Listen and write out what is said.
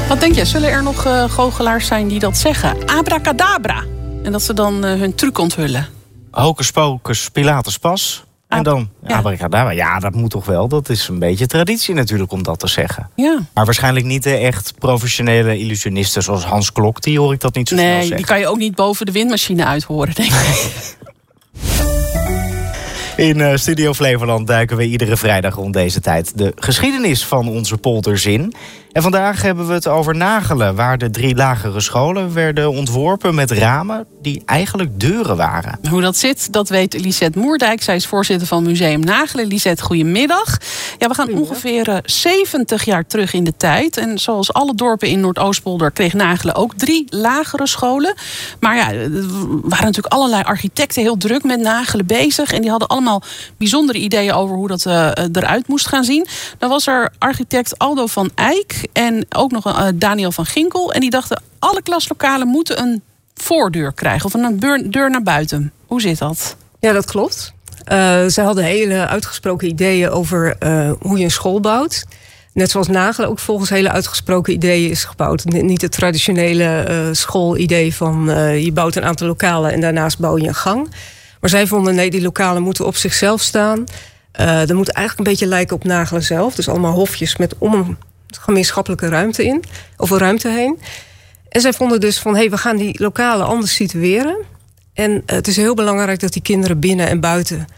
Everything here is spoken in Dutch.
Wat denk je, zullen er nog goochelaars zijn die dat zeggen? Abracadabra. En dat ze dan hun truc onthullen. Hocus pocus, Pilatus pas. En dan abracadabra. Ja, dat moet toch wel. Dat is een beetje traditie natuurlijk om dat te zeggen. Ja. Maar waarschijnlijk niet de echt professionele illusionisten zoals Hans Klok. Die hoor ik dat niet zo snel zeggen. Nee, die kan je ook niet boven de windmachine uithoren, denk ik. In Studio Flevoland duiken we iedere vrijdag rond deze tijd de geschiedenis van onze polders in. En vandaag hebben we het over Nagelen, waar de 3 lagere scholen werden ontworpen met ramen die eigenlijk deuren waren. Hoe dat zit, dat weet Lisette Moerdijk. Zij is voorzitter van Museum Nagelen. Lisette, goedemiddag. Ja, we gaan ongeveer 70 jaar terug in de tijd. En zoals alle dorpen in Noordoostpolder kreeg Nagelen ook 3 lagere scholen. Maar ja, er waren natuurlijk allerlei architecten heel druk met Nagelen bezig. En die hadden allemaal bijzondere ideeën over hoe dat eruit moest gaan zien. Dan was er architect Aldo van Eyck en ook nog Daniel van Ginkel. En die dachten, alle klaslokalen moeten een voordeur krijgen. Of een deur naar buiten. Hoe zit dat? Ja, dat klopt. Ze hadden hele uitgesproken ideeën over hoe je een school bouwt. Net zoals Nagelen ook volgens hele uitgesproken ideeën is gebouwd. Niet het traditionele schoolidee van je bouwt een aantal lokalen en daarnaast bouw je een gang. Maar zij vonden, nee, die lokalen moeten op zichzelf staan. Er moet eigenlijk een beetje lijken op Nagelen zelf. Dus allemaal hofjes met om een gemeenschappelijke ruimte in. Of een ruimte heen. En zij vonden dus van, we gaan die lokalen anders situeren. En het is heel belangrijk dat die kinderen binnen en buiten